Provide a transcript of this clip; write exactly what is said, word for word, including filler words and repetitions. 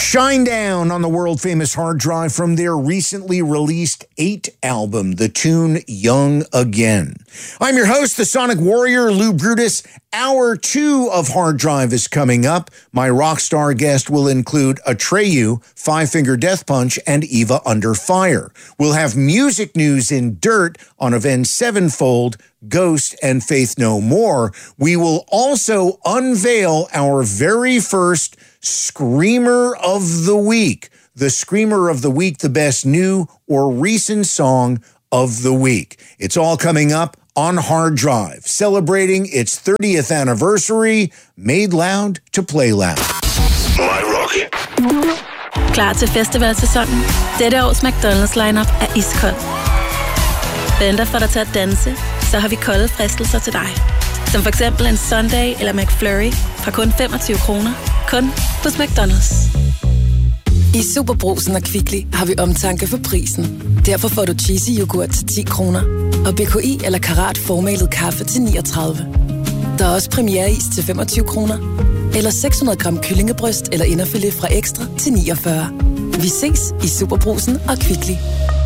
Shinedown on the world-famous hard drive from their recently released eight album, the tune Young Again. I'm your host, the Sonic Warrior, Lou Brutus. Hour two of Hard Drive is coming up. My rock star guest will include Atreyu, Five Finger Death Punch, and Eva Under Fire. We'll have music news in Dirt on Avenged Sevenfold, Ghost, and Faith No More. We will also unveil our very first Screamer of the Week. The Screamer of the Week, the best new or recent song of the week. It's all coming up on Hard Drive, celebrating its thirtieth anniversary, made loud to play loud. My Rock. Klar til festivalsæsonen? Dette års McDonald's lineup er iskold. Venter for dig til at danse, så har vi kolde fristelser til dig. Som for eksempel en Sunday eller McFlurry fra kun femogtyve kroner. Kun hos McDonald's. I Superbrugsen og Kvickly har vi omtanke for prisen. Derfor får du cheesy yoghurt til ti kroner. Og B K I eller Karat formalet kaffe til niogtredive. Der er også premiereis til femogtyve kroner. Eller seks hundrede gram kyllingebryst eller inderfilet fra Ekstra til niogfyrre. Vi ses i Superbrugsen og Kvickly.